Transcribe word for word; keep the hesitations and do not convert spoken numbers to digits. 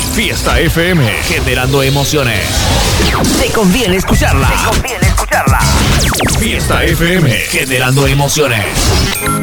Fiesta F M, generando emociones. Te conviene escucharla. Te conviene escucharla. Fiesta F M, generando emociones.